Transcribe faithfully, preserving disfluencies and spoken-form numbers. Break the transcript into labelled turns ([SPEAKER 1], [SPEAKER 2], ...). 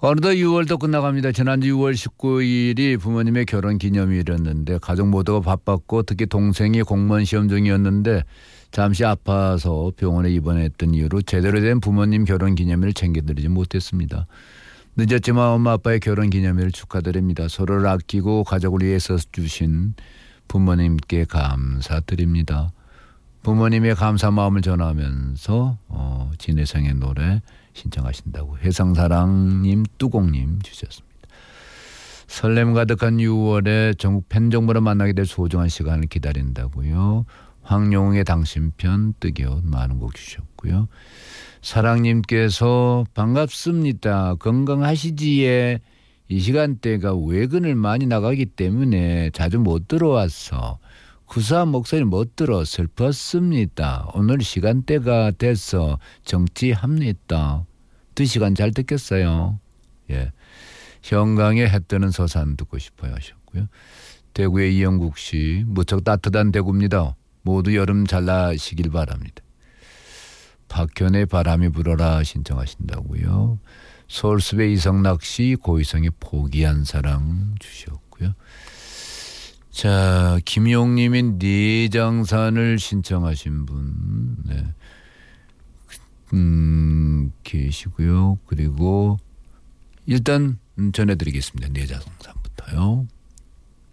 [SPEAKER 1] 어느덧 유월도 끝나갑니다. 지난주 유월 십구일이 부모님의 결혼 기념일이었는데 가족 모두가 바빴고 특히 동생이 공무원 시험 중이었는데 잠시 아파서 병원에 입원했던 이유로 제대로 된 부모님 결혼 기념일을 챙겨드리지 못했습니다. 늦었지만 엄마 아빠의 결혼 기념일을 축하드립니다. 서로를 아끼고 가족을 위해서 주신 부모님께 감사드립니다. 부모님의 감사 마음을 전하면서 어, 진혜성의 노래 신청하신다고 해상사랑님 뚜공님 주셨습니다. 설렘 가득한 유월에 전국 팬정보로 만나게 될 소중한 시간을 기다린다고요. 황용의 당신편 뜨개옷 많은 곡 주셨고요. 사랑님께서 반갑습니다. 건강하시지에 이 시간대가 외근을 많이 나가기 때문에 자주 못 들어왔어. 구수한 목소리 못 들어 슬펐습니다. 오늘 시간대가 돼서 정치합니다. 두 시간 잘 듣겠어요. 예, 현강의 해 뜨는 서산 듣고 싶어요 하셨고요. 대구의 이영국 씨 무척 따뜻한 대구입니다. 모두 여름 잘 나시길 바랍니다. 박현의 바람이 불어라 신청하신다고요. 서울숲의 이성락 씨 고희성의 포기한 사랑 주셨고요. 자, 김용님이 내장산을 신청하신 분, 네, 음, 계시고요. 그리고 일단 전해드리겠습니다. 내장산부터요.